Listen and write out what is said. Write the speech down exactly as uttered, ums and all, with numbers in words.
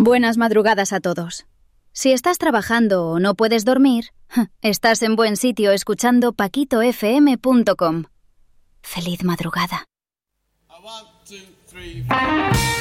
Buenas madrugadas a todos. Si estás trabajando o no puedes dormir, estás en buen sitio escuchando paquito f m punto com. Feliz madrugada.